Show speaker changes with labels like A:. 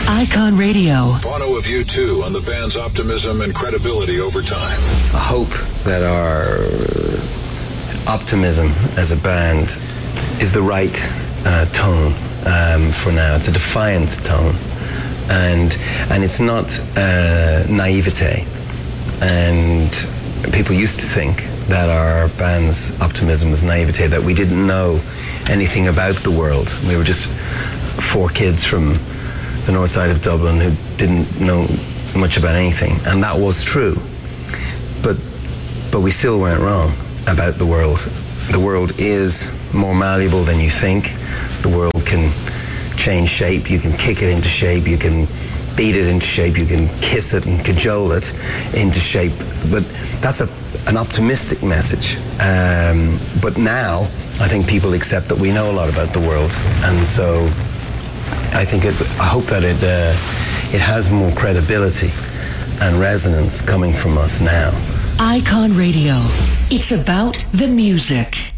A: Icon Radio.
B: Bono of U2 on the band's optimism and credibility over time.
C: I hope that our optimism as a band is the right tone for now. It's a defiant tone, and it's not naivete. And people used to think that our band's optimism was naivete, that we didn't know anything about the world. We were just four kids from the north side of Dublin who didn't know much about anything, and that was true. But we still weren't wrong about the world. The world is more malleable than you think. The world can change shape. You can kick it into shape. You can beat it into shape. You can kiss it and cajole it into shape. But that's an optimistic message. But now, I think people accept that we know a lot about the world, and so I hope that it has more credibility and resonance coming from us now.
A: Icon Radio. It's about the music.